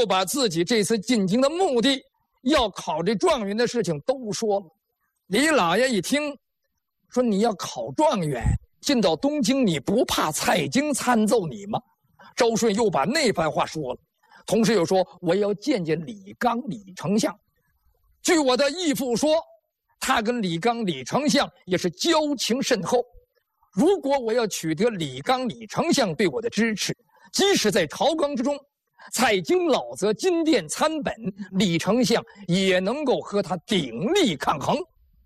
又把自己这次进京的目的要考这状元的事情都说了。李老爷一听，说你要考状元，进到东京，你不怕蔡京参奏你吗？周顺又把那番话说了，同时又说我要见见李纲李丞相。据我的义父说，他跟李纲李丞相也是交情甚厚。如果我要取得李纲李丞相对我的支持，即使在朝纲之中，蔡京老则金殿参本，李丞相也能够和他鼎力抗衡。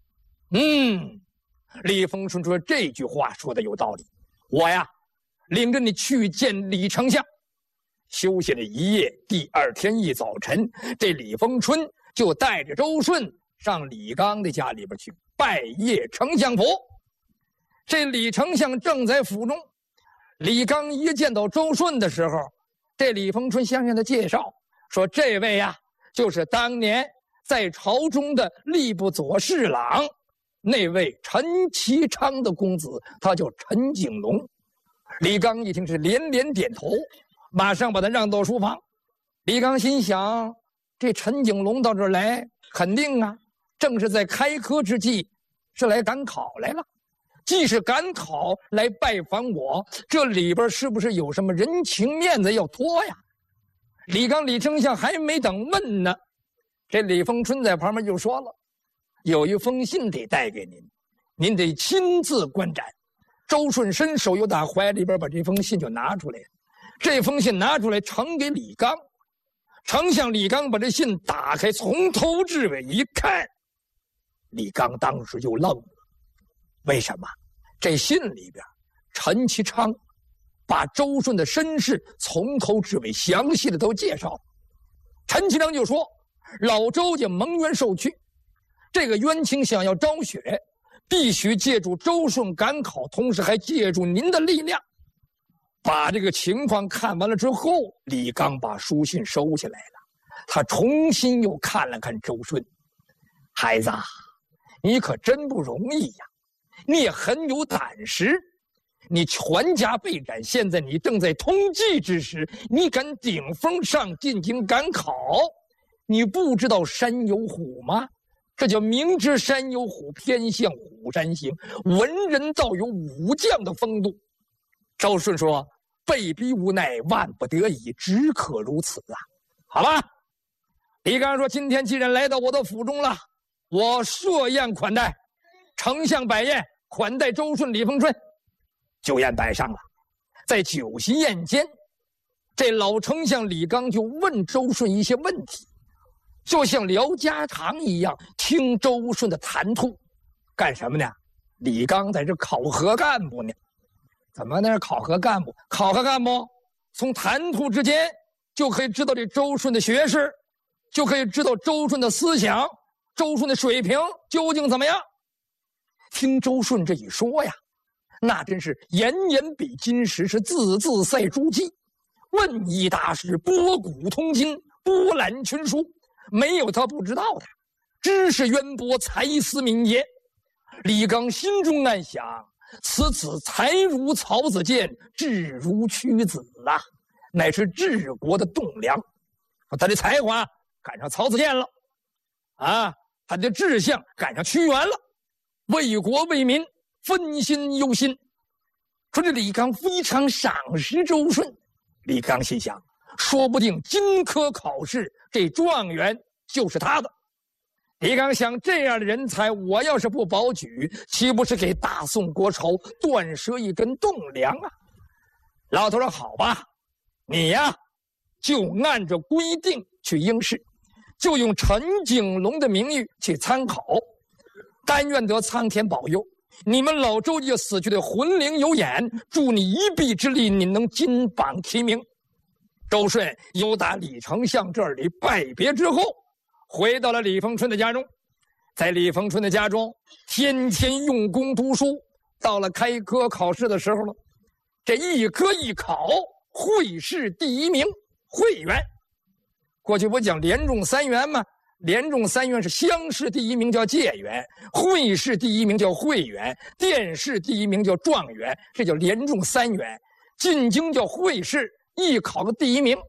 李丰春说这句话说的有道理，我呀领着你去见李丞相。休息了一夜，第二天一早晨，这李丰春就带着周顺上李纲的家里边去拜谒丞相府。这李丞相正在府中，李纲一见到周顺的时候，这李丰春先向他介绍说，这位呀就是当年在朝中的吏部左侍郎，那位陈其昌的公子，他叫陈景龙。李纲一听是连连点头，马上把他让到书房。李纲心想，这陈景龙到这儿来，肯定啊正是在开科之际，是来赶考来了。既是赶考来拜访我，这里边是不是有什么人情面子要托呀？李纲李丞相还没等问呢，这李丰春在旁边就说了，有一封信得带给您，您得亲自观展。周顺伸手又打怀里边把这封信就拿出来了，这封信拿出来呈给李纲。丞相李纲把这信打开，从头至尾一看，李纲当时就愣了。为什么？这信里边陈其昌把周顺的身世从头至尾详细的都介绍了。陈其昌就说，老周家蒙冤受屈，这个冤情想要昭雪，必须借助周顺赶考，同时还借助您的力量。把这个情况看完了之后，李纲把书信收起来了，他重新又看了看周顺，孩子，你可真不容易呀，你也很有胆识，你全家被斩，现在你正在通缉之时，你敢顶风上进京赶考，你不知道山有虎吗？这叫明知山有虎，偏向虎山行。文人倒有武将的风度。周顺说，被逼无奈，万不得已，只可如此啊。好吧，李纲说，今天既然来到我的府中了，我设宴款待，丞相摆宴款待周顺李丰春。酒宴摆上了，在酒席宴间，这老丞相李纲就问周顺一些问题，就像聊家常一样，听周顺的谈吐。干什么呢？李纲在这考核干部呢。怎么在这考核干部？考核干部从谈吐之间就可以知道这周顺的学识，就可以知道周顺的思想，周顺的水平究竟怎么样。听周顺这一说呀，那真是言言比金石，是字字赛诸暨，问一答十，博古通今，博览群书，没有他不知道的，知识渊博，才思敏捷。李纲心中暗想，此子才如曹子建，智如屈子啊，乃是治国的栋梁。他的才华赶上曹子建了啊，他的志向赶上屈原了，为国为民分心忧心。说这李纲非常赏识周顺，李纲心想，说不定金科考试这状元就是他的。李纲想，这样的人才，我要是不保举，岂不是给大宋国朝断折一根栋梁啊？老头说，好吧，你呀就按照规定去应试，就用陈景龙的名誉去参考，但愿得苍天保佑，你们老周家死去的魂灵有眼，助你一臂之力，你能金榜题名。周顺由打李丞相这里拜别之后，回到了李丰春的家中。在李丰春的家中，天天用功读书，到了开科考试的时候了，这一科一考，会试第一名会员。过去不讲连中三元吗？连中三元是乡试第一名叫解元，会试第一名叫会员，殿试第一名叫状元，这叫连中三元。进京叫会试，一考个第一名。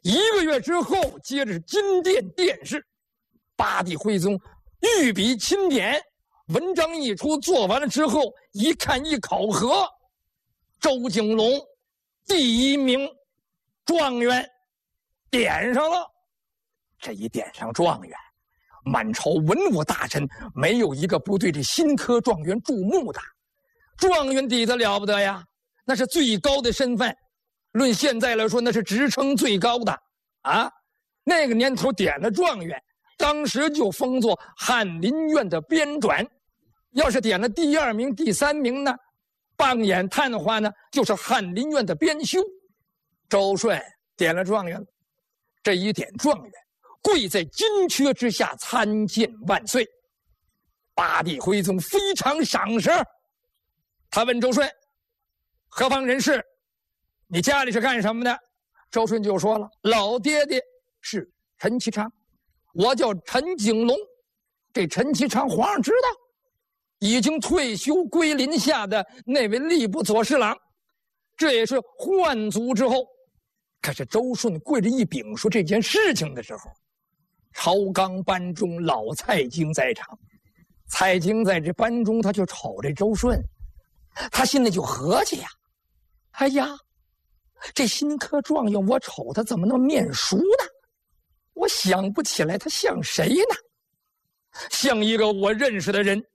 1个月之后，接着是金殿殿试，八地徽宗御笔钦点，文章一出，做完了之后，一看一考核，周景龙第1名状元点上了。这一点上状元，满朝文武大臣没有一个不对这新科状元注目的。状元底子了不得呀，那是最高的身份，论现在来说，那是职称最高的啊。那个年头点了状元，当时就封作翰林院的编纂，要是点了第2名、第3名呢，傍眼探的话呢，就是翰林院的编修。周顺点了状元了，这一点状元，跪在金阙之下参见万岁。八地徽宗非常赏识，他问周顺：“何方人士？你家里是干什么的？”周顺就说了：“老爹爹是陈其昌，我叫陈景龙。”这陈其昌皇上知道，已经退休归临下的那位吏部左侍郎，这也是宦族之后。可是周顺跪着一禀说这件事情的时候，朝纲班中老蔡京在场。蔡京在这班中，他就瞅这周顺，他心里就合计呀，哎呀，这新科状元我瞅他怎么那么面熟呢？我想不起来他像谁呢？像一个我认识的人。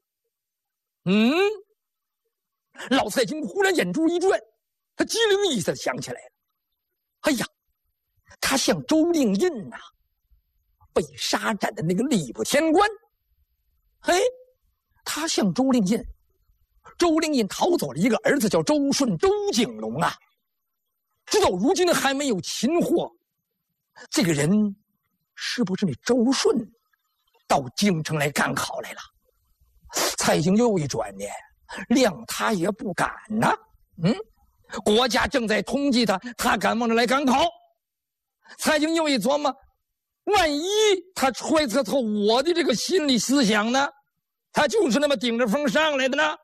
老蔡京忽然眼珠一转，他机灵一下想起来了，哎呀，他像周令印呐，被杀斩的那个吏部天官。嘿，他像周令印。周令印逃走了一个儿子叫周顺，周景龙啊，直到如今还没有擒获。这个人是不是那周顺到京城来赶考来了？蔡京又一转念，谅他也不敢呐。国家正在通缉他，他敢往这来赶考？蔡京又一琢磨，万一他揣测透我的这个心理思想呢？他就是那么顶着风上来的呢？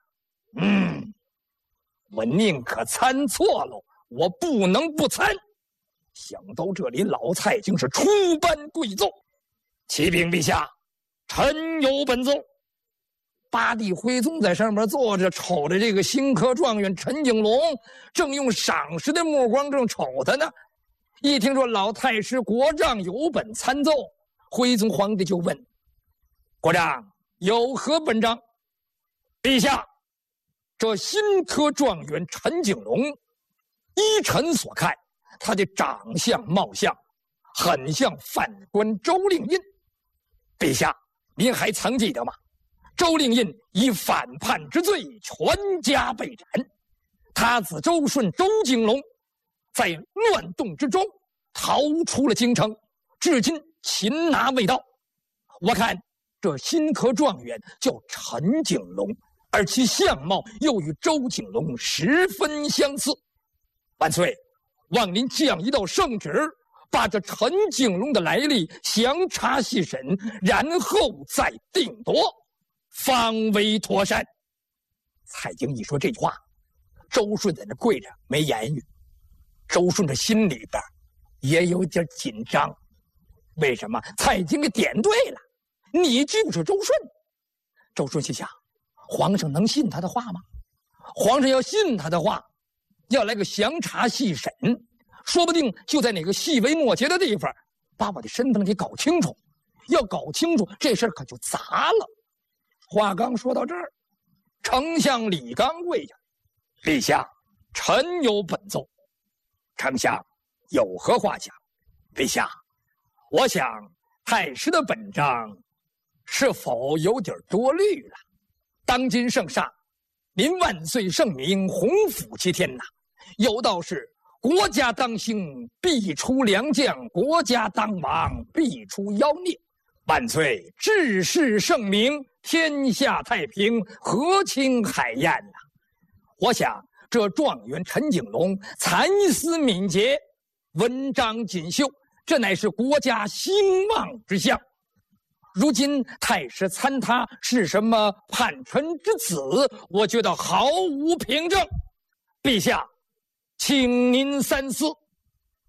我宁可参错了，我不能不参。想到这里，老蔡京是出班跪奏：“启禀陛下，臣有本奏。”八地徽宗在上面坐着，瞅着这个新科状元陈景龙，正用赏识的目光正瞅他呢。一听说老太师国丈有本参奏，徽宗皇帝就问：“国丈有何本章？”陛下，这新科状元陈景龙，依臣所看，他的长相貌相很像犯官周令印。陛下，您还曾记得吗？周令印以反叛之罪全家被斩，他子周顺、周景龙在乱动之中逃出了京城，至今擒拿未到。我看这新科状元叫陈景龙，而其相貌又与周景龙十分相似。万岁，望您降一道圣旨，把这陈景龙的来历详查细审，然后再定夺，方为妥善。蔡京一说这句话，周顺在那跪着没言语。周顺这心里边也有点紧张，为什么？蔡京给点对了，你就是周顺。周顺心想，皇上能信他的话吗？皇上要信他的话，要来个详查细审，说不定就在哪个细微末节的地方把我的身份给搞清楚。要搞清楚，这事儿可就砸了。话刚说到这儿，丞相李纲跪下：“陛下，臣有本奏。”丞相有何话讲？陛下，我想太师的本章是否有点多虑了？当今圣上，您万岁圣明，洪福齐天呐！有道是：国家当兴，必出良将；国家当亡，必出妖孽。万岁治世圣明，天下太平，和清海晏呐！我想这状元陈景龙才思敏捷，文章锦绣，这乃是国家兴旺之象。如今太师参他是什么叛臣之子，我觉得毫无凭证。陛下，请您三思。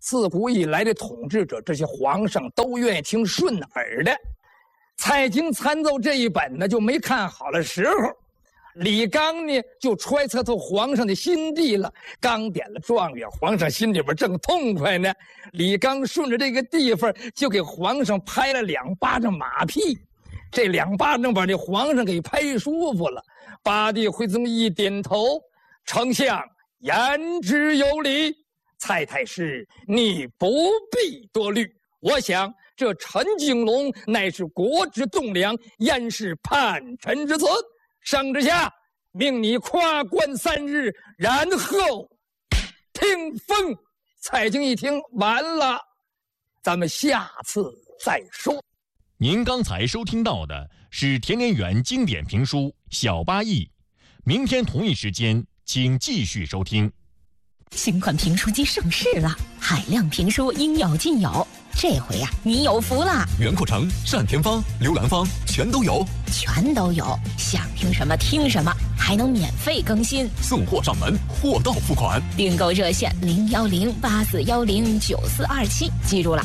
自古以来的统治者，这些皇上都愿意听顺耳的。蔡京参奏这一本呢，就没看好的时候。李纲呢，就揣测透皇上的心地了，刚点了状元，皇上心里边正痛快呢。李纲顺着这个地方，就给皇上拍了2巴掌马屁，这2巴掌把这皇上给拍舒服了。八弟徽宗一点头，丞相言之有理，蔡太师你不必多虑。我想这陈景龙乃是国之栋梁，焉是叛臣之子？圣旨下，命你跨关3日，然后听封。蔡京一听，完了，咱们下次再说。 您刚才收听到的是田连元经典评书《小八义》，明天同一时间请继续收听。 新款评书机上市了，海量评书应有尽有。这回呀，你有福了！ 袁阔成、单田芳、刘兰芳全都有， 想听什么听什么，还能免费更新， 送货上门，货到付款。 订购热线01084109427，记住了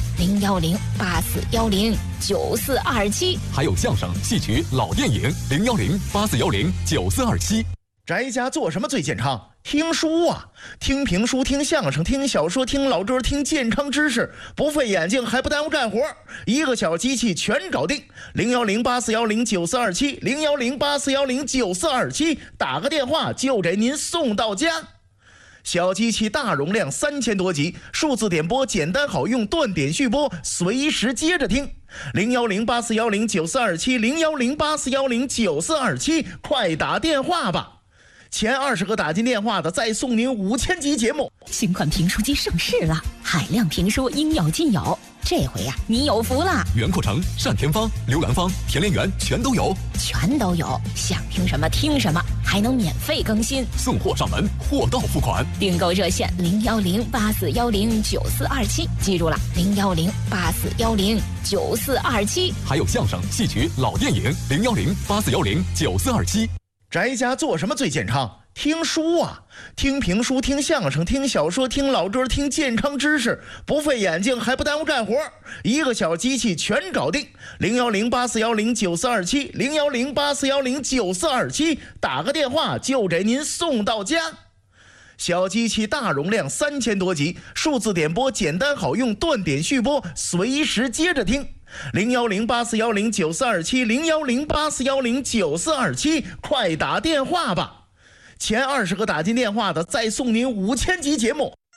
，01084109427。 还有相声、戏曲、老电影，01084109427。 宅家做什么最健康？听书啊，听评书，听相声，听小说，听老歌，听健康知识，不费眼睛还不耽误干活，一个小机器全搞定。01084109427 01084109427，打个电话就给您送到家。小机器大容量3000多集，数字点播简单好用，断点续播，随时接着听。01084109427 01084109427，快打电话吧。前20个打进电话的，再送您5000集节目。 新款评书机上市了，海量评书应有尽有。这回呀，你有福了！ 袁阔成、单田芳、刘兰芳、田连元全都有， 想听什么听什么，还能免费更新， 送货上门，货到付款。 订购热线01084109427，记住了，01084109427。 还有相声、戏曲、老电影，01084109427。 宅家做什么最健康？听书啊，听评书，听相声，听小说，听老歌，听健康知识，不费眼睛还不耽误干活，一个小机器全搞定。01084109427 01084109427，打个电话就给您送到家。小机器大容量3000多集，数字点播简单好用，断点续播，随时接着听。01084109427 01084109427，快打电话吧。前20个打进电话的，再送您5000集节目。